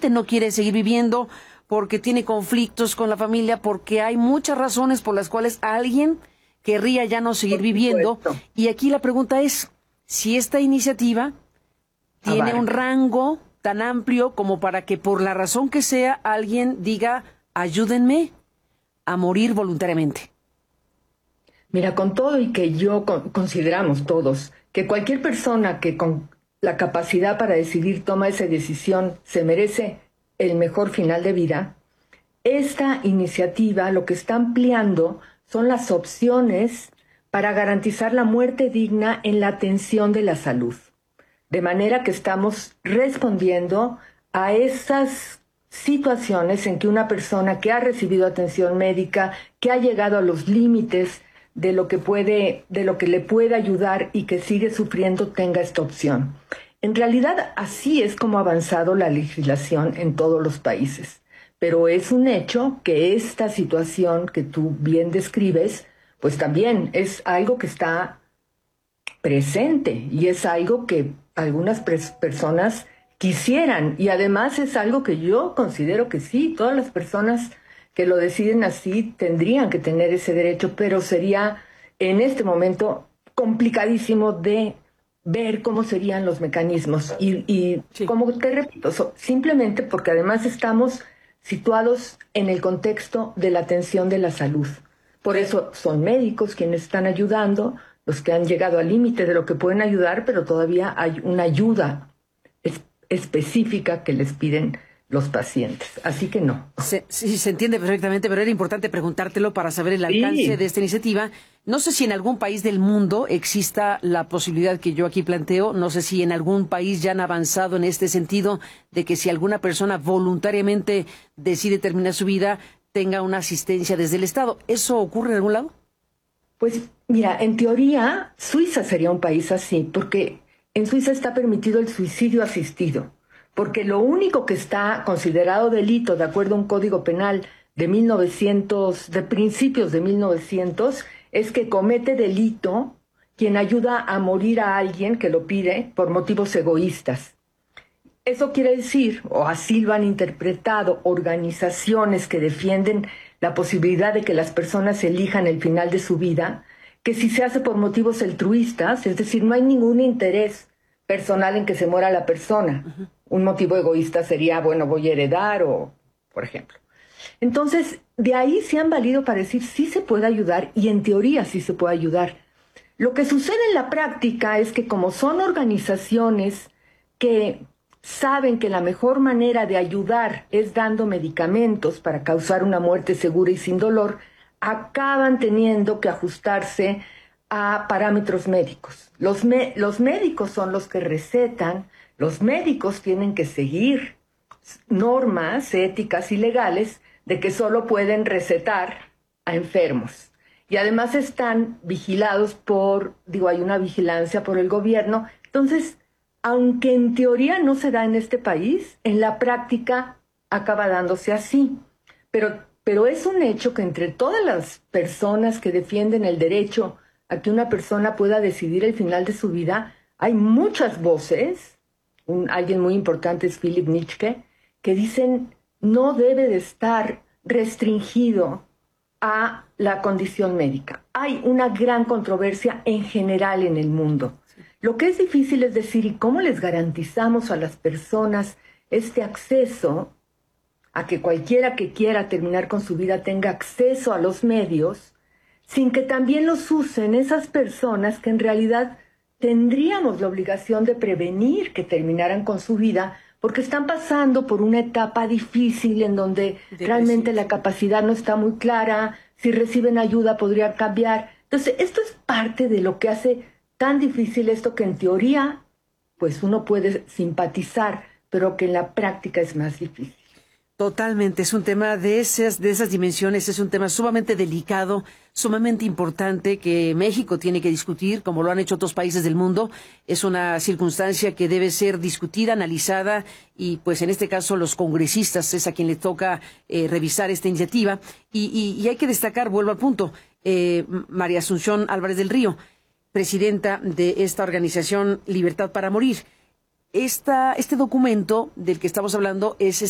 simplemente no quiere seguir viviendo, porque tiene conflictos con la familia, porque hay muchas razones por las cuales alguien querría ya no seguir viviendo. Y aquí la pregunta es, si esta iniciativa tiene un rango tan amplio como para que por la razón que sea alguien diga, ayúdenme a morir voluntariamente. Mira, con todo y que consideramos todos que cualquier persona que con la capacidad para decidir toma esa decisión se merece el mejor final de vida, esta iniciativa lo que está ampliando son las opciones para garantizar la muerte digna en la atención de la salud. De manera que estamos respondiendo a esas situaciones en que una persona que ha recibido atención médica, que ha llegado a los límites de lo que le puede ayudar y que sigue sufriendo, tenga esta opción. En realidad, así es como ha avanzado la legislación en todos los países. Pero es un hecho que esta situación que tú bien describes, pues también es algo que está presente y es algo que algunas personas quisieran, y además es algo que yo considero que sí, todas las personas que lo deciden así tendrían que tener ese derecho, pero sería en este momento complicadísimo de ver cómo serían los mecanismos y sí, como te repito, simplemente porque además estamos situados en el contexto de la atención de la salud. Por eso son médicos quienes están ayudando, los que han llegado al límite de lo que pueden ayudar, pero todavía hay una ayuda específica que les piden los pacientes. Así que no. Sí, se entiende perfectamente, pero era importante preguntártelo para saber el alcance de esta iniciativa. No sé si en algún país del mundo exista la posibilidad que yo aquí planteo, no sé si en algún país ya han avanzado en este sentido de que si alguna persona voluntariamente decide terminar su vida, tenga una asistencia desde el Estado. ¿Eso ocurre en algún lado? Pues mira, en teoría Suiza sería un país así, porque en Suiza está permitido el suicidio asistido, porque lo único que está considerado delito, de acuerdo a un código penal de principios de 1900, es que comete delito quien ayuda a morir a alguien que lo pide por motivos egoístas. Eso quiere decir, o así lo han interpretado, organizaciones que defienden la posibilidad de que las personas elijan el final de su vida, que si se hace por motivos altruistas, es decir, no hay ningún interés personal en que se muera la persona. Un motivo egoísta sería, bueno, voy a heredar o, por ejemplo. Entonces, de ahí se han valido para decir sí se puede ayudar y en teoría sí se puede ayudar. Lo que sucede en la práctica es que como son organizaciones que saben que la mejor manera de ayudar es dando medicamentos para causar una muerte segura y sin dolor, acaban teniendo que ajustarse a parámetros médicos. Los médicos son los que recetan, los médicos tienen que seguir normas éticas y legales de que solo pueden recetar a enfermos. Y además están vigilados hay una vigilancia por el gobierno. Entonces, aunque en teoría no se da en este país, en la práctica acaba dándose así. Pero es un hecho que entre todas las personas que defienden el derecho a que una persona pueda decidir el final de su vida, hay muchas voces, alguien muy importante es Philip Nitschke, que dicen no debe de estar restringido a la condición médica. Hay una gran controversia en general en el mundo. Lo que es difícil es decir, ¿y cómo les garantizamos a las personas este acceso a que cualquiera que quiera terminar con su vida tenga acceso a los medios, sin que también los usen esas personas que en realidad tendríamos la obligación de prevenir que terminaran con su vida, porque están pasando por una etapa difícil en donde realmente la capacidad no está muy clara, si reciben ayuda podría cambiar. Entonces, esto es parte de lo que hace tan difícil esto que en teoría, pues uno puede simpatizar, pero que en la práctica es más difícil. Totalmente, es un tema de esas dimensiones, es un tema sumamente delicado, sumamente importante que México tiene que discutir, como lo han hecho otros países del mundo. Es una circunstancia que debe ser discutida, analizada, y pues en este caso los congresistas es a quien le toca revisar esta iniciativa. Y hay que destacar, vuelvo al punto, María Asunción Álvarez del Río, presidenta de esta organización Libertad para Morir. Este documento del que estamos hablando es